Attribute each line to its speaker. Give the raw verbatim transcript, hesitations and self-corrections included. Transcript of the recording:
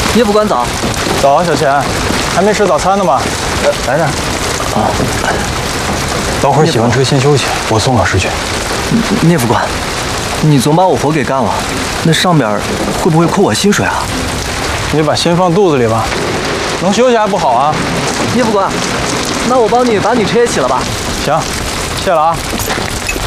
Speaker 1: 聂副官早。
Speaker 2: 早，小钱，还没吃早餐呢吗？呃，来点。啊，等会儿洗完车先休息，我送老师去。
Speaker 1: 聂副官，你总把我活给干了，那上边会不会扣我薪水啊？
Speaker 2: 你把心放肚子里吧，能休息还不好啊？
Speaker 1: 聂副官，那我帮你把你车也洗了吧。
Speaker 2: 行，谢了啊。